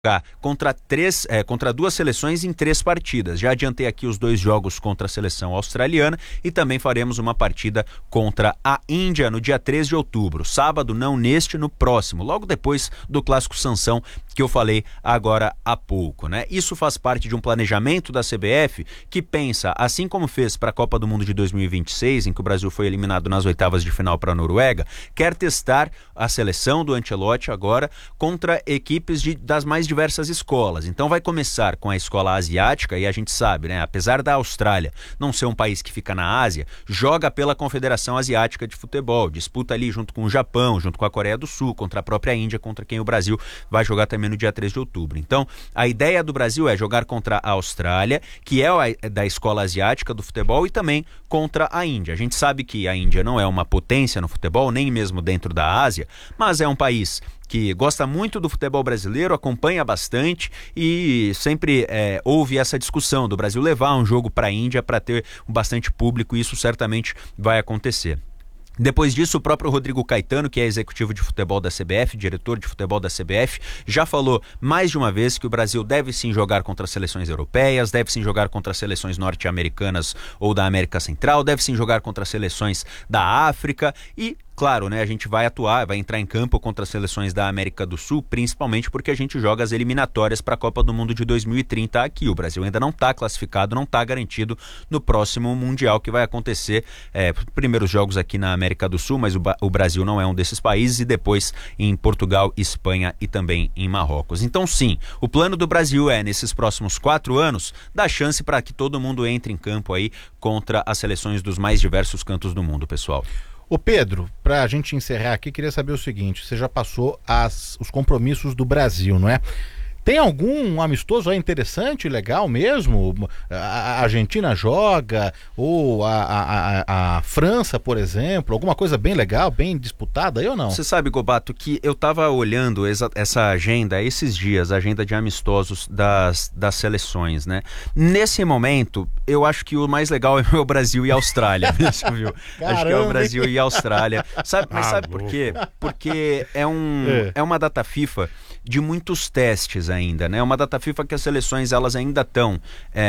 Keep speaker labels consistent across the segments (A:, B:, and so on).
A: contra duas seleções em 3 partidas. Já adiantei aqui os 2 jogos contra a seleção australiana e também faremos uma partida contra a Índia no dia 3 de outubro. Sábado, não neste, no próximo, logo depois do Clássico Sansão que eu falei agora há pouco, né? Isso faz parte de um planejamento da CBF que pensa, assim como fez para a Copa do Mundo de 2026, em que o Brasil foi eliminado nas oitavas de final para a Noruega, quer testar a seleção do Ancelotti agora contra equipes das mais diversas escolas. Então vai começar com a escola asiática e a gente sabe, né? Apesar da Austrália não ser um país que fica na Ásia, joga pela Confederação Asiática de Futebol, disputa ali junto com o Japão, junto com a Coreia do Sul, contra a própria Índia, contra quem o Brasil vai jogar também no dia 3 de outubro. Então, a ideia do Brasil é jogar contra a Austrália, que é da escola asiática do futebol, e também contra a Índia. A gente sabe que a Índia não é uma potência no futebol, nem mesmo dentro da Ásia, mas é um país que gosta muito do futebol brasileiro, acompanha bastante e sempre houve essa discussão do Brasil levar um jogo para a Índia para ter bastante público, e isso certamente vai acontecer. Depois disso, o próprio Rodrigo Caetano, que é executivo de futebol da CBF, diretor de futebol da CBF, já falou mais de uma vez que o Brasil deve sim jogar contra as seleções europeias, deve sim jogar contra as seleções norte-americanas ou da América Central, deve sim jogar contra as seleções da África e, claro, né, a gente vai entrar em campo contra as seleções da América do Sul, principalmente porque a gente joga as eliminatórias para a Copa do Mundo de 2030 aqui. O Brasil ainda não está classificado, não está garantido no próximo Mundial que vai acontecer. Primeiros jogos aqui na América do Sul, mas o Brasil não é um desses países, e depois em Portugal, Espanha e também em Marrocos. Então sim, o plano do Brasil é, nesses próximos 4 anos, dar chance para que todo mundo entre em campo aí contra as seleções dos mais diversos cantos do mundo, pessoal.
B: Ô Pedro, para a gente encerrar aqui, queria saber o seguinte: você já passou os compromissos do Brasil, não é? Tem algum amistoso aí interessante, legal mesmo? A Argentina joga, ou a França, por exemplo, alguma coisa bem legal, bem disputada aí ou não?
A: Você sabe, Gobato, que eu estava olhando essa agenda esses dias, a agenda de amistosos das seleções, né? Nesse momento, eu acho que o mais legal é o Brasil e a Austrália, mesmo, viu?
B: Caramba,
A: acho que é o Brasil e a Austrália. Mas sabe por quê? Porque é uma data FIFA de muitos testes ainda, né? Uma data FIFA que as seleções elas ainda estão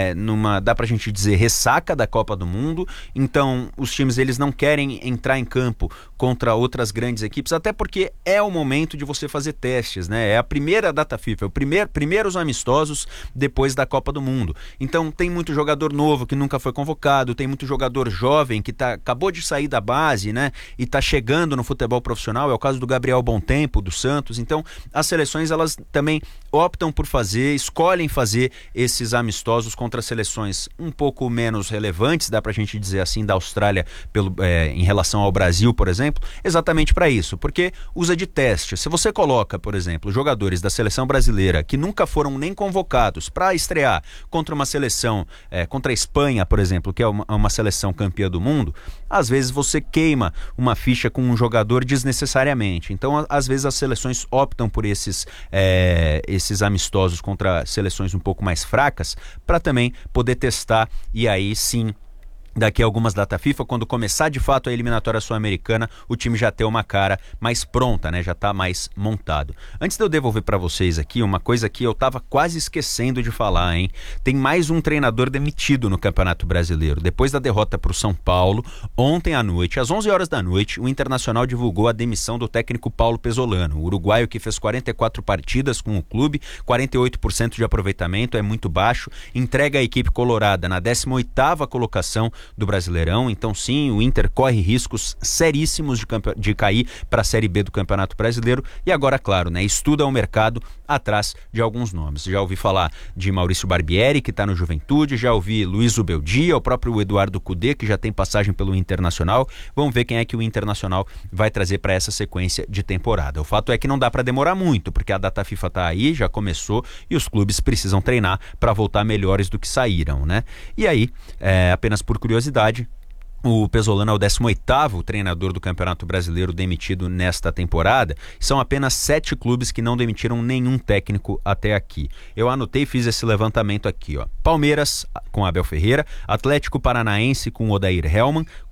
A: dá pra gente dizer, ressaca da Copa do Mundo. Então os times eles não querem entrar em campo contra outras grandes equipes, até porque é o momento de você fazer testes, né? É a primeira data FIFA, primeiros amistosos depois da Copa do Mundo. Então tem muito jogador novo que nunca foi convocado, tem muito jogador jovem que acabou de sair da base, né? E tá chegando no futebol profissional. É o caso do Gabriel Bontempo, do Santos. Então as seleções elas também optam por escolhem fazer esses amistosos contra seleções um pouco menos relevantes, dá pra gente dizer assim, da Austrália em relação ao Brasil, por exemplo, exatamente para isso, porque usa de teste. Se você coloca, por exemplo, jogadores da seleção brasileira que nunca foram nem convocados para estrear contra uma seleção, contra a Espanha, por exemplo, que é uma seleção campeã do mundo, às vezes você queima uma ficha com um jogador desnecessariamente. Então, às vezes as seleções optam por esses amistosos contra seleções um pouco mais fracas, para também poder testar, e aí sim, daqui a algumas data FIFA, quando começar de fato a eliminatória sul-americana, o time já ter uma cara mais pronta, né? Já tá mais montado. Antes de eu devolver para vocês aqui, uma coisa que eu tava quase esquecendo de falar, hein? Tem mais um treinador demitido no Campeonato Brasileiro. Depois da derrota pro São Paulo, ontem à noite, às 11 horas da noite, o Internacional divulgou a demissão do técnico Paulo Pesolano, o uruguaio que fez 44 partidas com o clube, 48% de aproveitamento, é muito baixo, entrega a equipe colorada na 18ª colocação do Brasileirão. Então sim, o Inter corre riscos seríssimos de cair para a Série B do Campeonato Brasileiro, e agora, claro, né, estuda o mercado atrás de alguns nomes. Já ouvi falar de Maurício Barbieri, que está no Juventude, já ouvi Luiz Ubeldia, o próprio Eduardo Cudê, que já tem passagem pelo Internacional. Vamos ver quem é que o Internacional vai trazer para essa sequência de temporada. O fato é que não dá para demorar muito, porque a data FIFA está aí, já começou, e os clubes precisam treinar para voltar melhores do que saíram, né? E aí, apenas por curiosidade, o Pesolano é o 18º treinador do Campeonato Brasileiro demitido nesta temporada. São apenas 7 clubes que não demitiram nenhum técnico até aqui. Eu anotei e fiz esse levantamento aqui, ó. Palmeiras com Abel Ferreira, Atlético Paranaense com Odair Hellmann,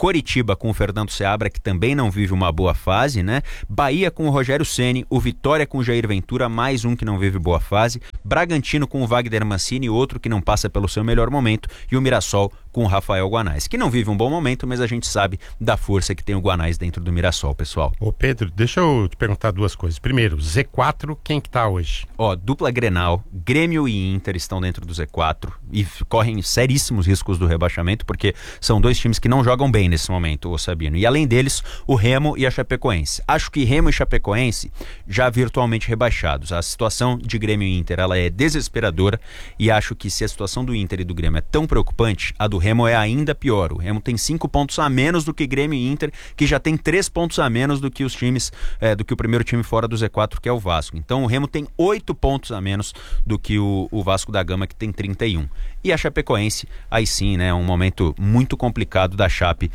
A: Coritiba com o Fernando Seabra, que também não vive uma boa fase, né? Bahia com o Rogério Ceni, o Vitória com o Jair Ventura, mais um que não vive boa fase, Bragantino com o Wagner Mancini, outro que não passa pelo seu melhor momento, e o Mirassol com o Rafael Guanais, que não vive um bom momento, mas a gente sabe da força que tem o Guanais dentro do Mirassol, pessoal.
C: Ô Pedro, deixa eu te perguntar duas coisas. Primeiro, Z4, quem que tá hoje?
A: Dupla Grenal, Grêmio e Inter estão dentro do Z4 e correm seríssimos riscos do rebaixamento, porque são dois times que não jogam bem nesse momento, ô Sabino. E além deles, o Remo e a Chapecoense. Acho que Remo e Chapecoense já virtualmente rebaixados. A situação de Grêmio e Inter, ela é desesperadora, e acho que se a situação do Inter e do Grêmio é tão preocupante, a do Remo é ainda pior. O Remo tem 5 pontos a menos do que Grêmio e Inter, que já tem 3 pontos a menos do que os times, do que o primeiro time fora do Z4, que é o Vasco. Então o Remo tem 8 pontos a menos do que o Vasco da Gama, que tem 31. E a Chapecoense, aí sim, né, um momento muito complicado da Chape,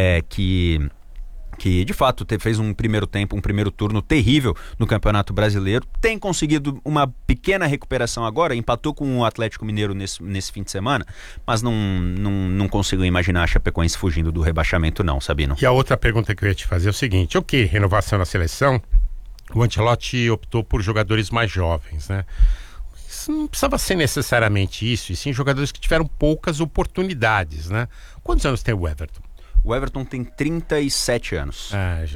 A: que de fato fez um primeiro turno terrível no Campeonato Brasileiro, tem conseguido uma pequena recuperação agora, empatou com o Atlético Mineiro nesse fim de semana, mas não consigo imaginar a Chapecoense fugindo do rebaixamento não, Sabino.
C: E a outra pergunta que eu ia te fazer é o seguinte, renovação na seleção, o Ancelotti optou por jogadores mais jovens, né? Isso não precisava ser necessariamente isso, e sim jogadores que tiveram poucas oportunidades, né? Quantos anos tem o Everton?
A: O Everton tem 37 anos.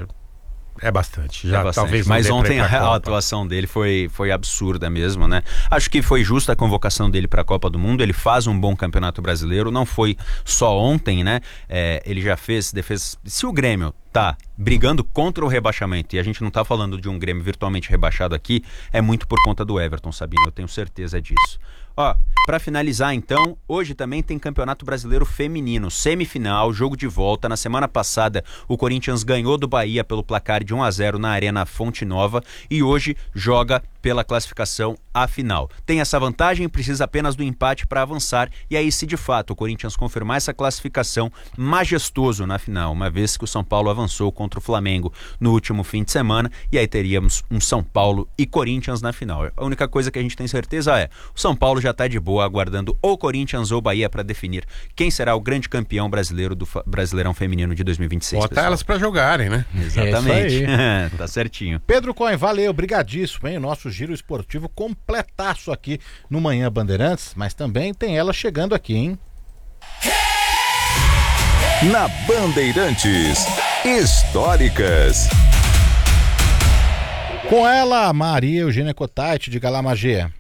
C: É bastante. Já,
A: bastante.
C: Talvez
A: mas ontem a atuação dele foi absurda mesmo, né? Acho que foi justa a convocação dele para a Copa do Mundo. Ele faz um bom Campeonato Brasileiro. Não foi só ontem, né? Ele já fez defesa. Se o Grêmio tá brigando contra o rebaixamento, e a gente não tá falando de um Grêmio virtualmente rebaixado aqui, é muito por conta do Everton, Sabino. Eu tenho certeza disso. Para finalizar então, hoje também tem Campeonato Brasileiro Feminino, semifinal, jogo de volta. Na semana passada o Corinthians ganhou do Bahia pelo placar de 1-0 na Arena Fonte Nova e hoje joga pela classificação à final. Tem essa vantagem, precisa apenas do empate para avançar, e aí se de fato o Corinthians confirmar essa classificação, majestoso na final, uma vez que o São Paulo avançou contra o Flamengo no último fim de semana, e aí teríamos um São Paulo e Corinthians na final. A única coisa que a gente tem certeza é, o São Paulo já está de boa aguardando ou Corinthians ou Bahia para definir quem será o grande campeão brasileiro do Brasileirão Feminino de 2026.
C: Bota elas para jogarem, né?
A: Exatamente. Tá certinho.
B: Pedro Cohen, valeu, brigadíssimo, hein? O nosso giro esportivo completaço aqui no Manhã Bandeirantes, mas também tem ela chegando aqui, hein?
D: Na Bandeirantes, históricas.
B: Com ela, Maria Eugênia Cottait, de Galamagé.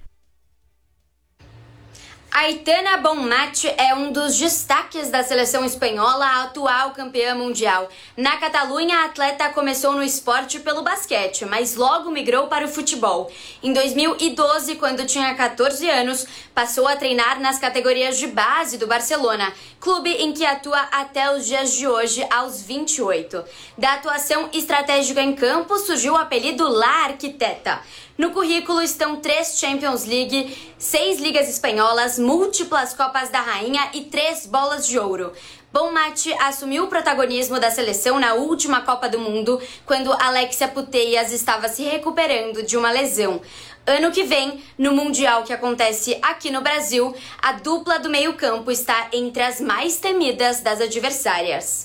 E: Aitana Bonmatí é um dos destaques da seleção espanhola, a atual campeã mundial. Na Catalunha, a atleta começou no esporte pelo basquete, mas logo migrou para o futebol. Em 2012, quando tinha 14 anos, passou a treinar nas categorias de base do Barcelona, clube em que atua até os dias de hoje, aos 28. Da atuação estratégica em campo, surgiu o apelido La Arquiteta. No currículo estão 3 Champions League, 6 ligas espanholas, múltiplas Copas da Rainha e 3 bolas de ouro. Bonmatí assumiu o protagonismo da seleção na última Copa do Mundo, quando Alexia Putellas estava se recuperando de uma lesão. Ano que vem, no Mundial que acontece aqui no Brasil, a dupla do meio-campo está entre as mais temidas das adversárias.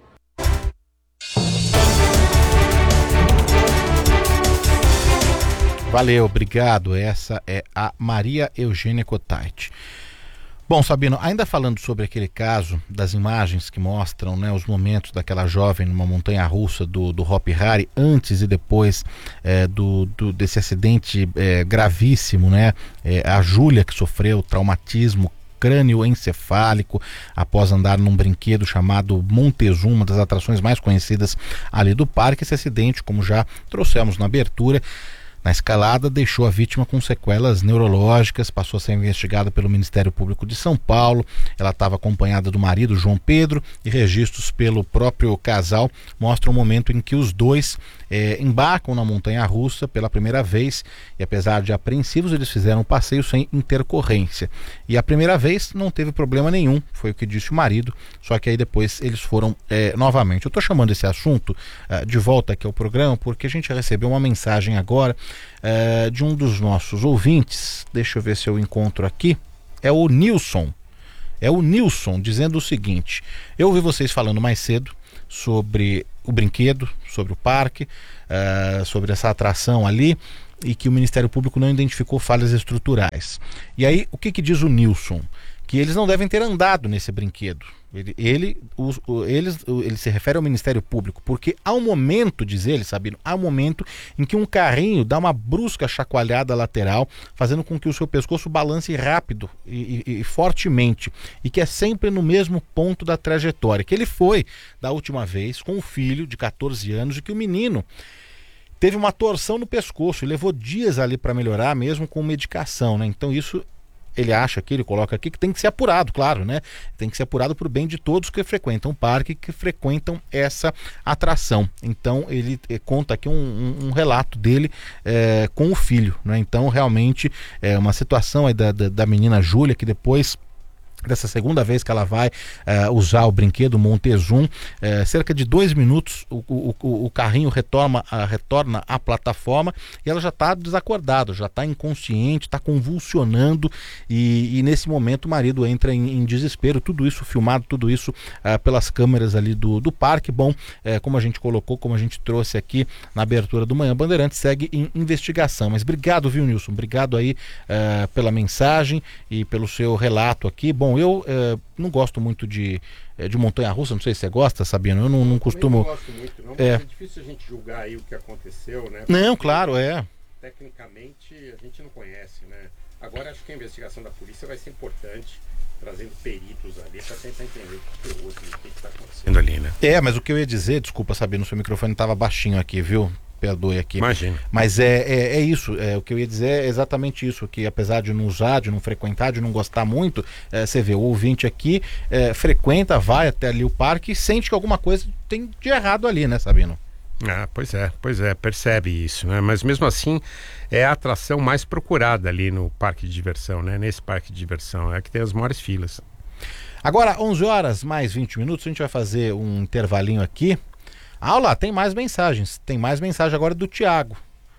B: Valeu, obrigado. Essa é a Maria Eugênia Cottait. Bom, Sabino, ainda falando sobre aquele caso das imagens que mostram, né, os momentos daquela jovem numa montanha-russa do Hopi Hari, antes e depois desse acidente gravíssimo, né? A Júlia, que sofreu traumatismo crânioencefálico após andar num brinquedo chamado Montezuma, uma das atrações mais conhecidas ali do parque. Esse acidente, como já trouxemos na abertura, na escalada, deixou a vítima com sequelas neurológicas, passou a ser investigada pelo Ministério Público de São Paulo. Ela estava acompanhada do marido, João Pedro, e registros pelo próprio casal mostram o momento em que os dois embarcam na montanha-russa pela primeira vez, e apesar de apreensivos, eles fizeram o passeio sem intercorrência. E a primeira vez não teve problema nenhum, foi o que disse o marido, só que aí depois eles foram novamente. Eu estou chamando esse assunto de volta aqui ao programa porque a gente recebeu uma mensagem agora de um dos nossos ouvintes. Deixa eu ver se eu encontro aqui. É o Nilson. É o Nilson dizendo o seguinte: eu ouvi vocês falando mais cedo sobre o brinquedo, sobre o parque, sobre essa atração ali, e que o Ministério Público não identificou falhas estruturais. E aí, o que diz o Nilson? Que eles não devem ter andado nesse brinquedo. Ele se refere ao Ministério Público, porque há um momento, diz ele, Sabino, há um momento em que um carrinho dá uma brusca chacoalhada lateral, fazendo com que o seu pescoço balance rápido e fortemente, e que é sempre no mesmo ponto da trajetória, que ele foi da última vez com o filho de 14 anos, e que o menino teve uma torção no pescoço e levou dias ali para melhorar, mesmo com medicação, né? Então isso ele acha aqui, ele coloca aqui, que tem que ser apurado, claro, né? Tem que ser apurado para o bem de todos que frequentam o parque, que frequentam essa atração. Então ele conta aqui um relato dele com o filho, né? Então realmente é uma situação aí da menina Júlia, que depois dessa segunda vez que ela vai usar o brinquedo Montezum, cerca de 2 minutos o carrinho retorna à plataforma e ela já está desacordada, já está inconsciente, está convulsionando, e nesse momento o marido entra em desespero. Tudo isso filmado, tudo isso pelas câmeras ali do parque. Bom, como a gente colocou, como a gente trouxe aqui na abertura do Manhã Bandeirantes, segue em investigação. Mas obrigado, viu, Nilson? Obrigado aí pela mensagem e pelo seu relato aqui. Bom, eu não gosto muito de montanha-russa, não sei se você gosta, Sabino, eu não costumo...
C: Eu não gosto muito, não, mas é difícil a gente julgar aí o que aconteceu, né?
B: Não, claro,
C: Tecnicamente a gente não conhece, né? Agora acho que a investigação da polícia vai ser importante, trazendo peritos ali para tentar entender o que está acontecendo ali, né?
B: Mas o que eu ia dizer, desculpa, Sabino, seu microfone estava baixinho aqui, viu? Perdoe aqui.
C: Imagina.
B: Mas é isso, o que eu ia dizer é exatamente isso, que apesar de não usar, de não frequentar, de não gostar muito, você vê, o ouvinte aqui frequenta, vai até ali o parque e sente que alguma coisa tem de errado ali, né, Sabino?
C: Pois é, percebe isso, né? Mas mesmo assim é a atração mais procurada ali no parque de diversão, né? Nesse parque de diversão, é que tem as maiores filas.
B: Agora, 11 horas mais 20 minutos, a gente vai fazer um intervalinho aqui. Lá, tem mais mensagens. Tem mais mensagem agora do Tiago.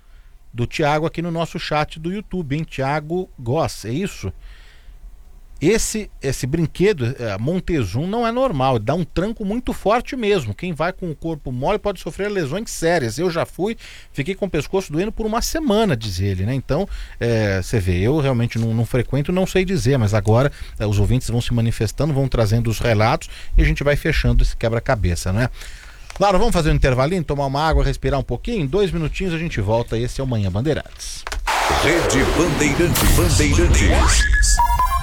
B: Do Tiago aqui no nosso chat do YouTube, hein? Tiago Goss, é isso? Esse brinquedo, Montezum, não é normal. Dá um tranco muito forte mesmo. Quem vai com o corpo mole pode sofrer lesões sérias. Eu já fiquei com o pescoço doendo por uma semana, diz ele, né? Então, você vê, eu realmente não frequento, não sei dizer, mas agora os ouvintes vão se manifestando, vão trazendo os relatos e a gente vai fechando esse quebra-cabeça, né? Claro, vamos fazer um intervalinho, tomar uma água, respirar um pouquinho. Em 2 minutinhos a gente volta. Esse é o Manhã Bandeirantes.
D: Rede Bandeirantes.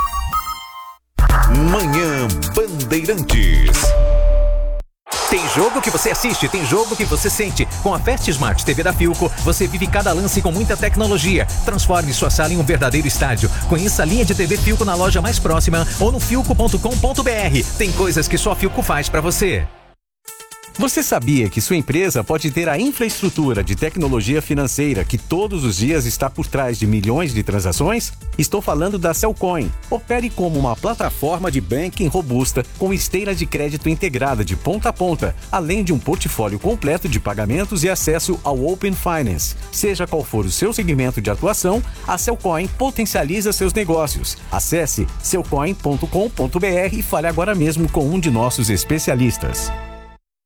D: Manhã Bandeirantes.
F: Tem jogo que você assiste, tem jogo que você sente. Com a Fast Smart TV da Philco, você vive cada lance com muita tecnologia. Transforme sua sala em um verdadeiro estádio. Conheça a linha de TV Philco na loja mais próxima ou no philco.com.br. Tem coisas que só a Philco faz pra você. Você sabia que sua empresa pode ter a infraestrutura de tecnologia financeira que todos os dias está por trás de milhões de transações? Estou falando da Cellcoin. Opere como uma plataforma de banking robusta com esteira de crédito integrada de ponta a ponta, além de um portfólio completo de pagamentos e acesso ao Open Finance. Seja qual for o seu segmento de atuação, a Cellcoin potencializa seus negócios. Acesse cellcoin.com.br e fale agora mesmo com um de nossos especialistas.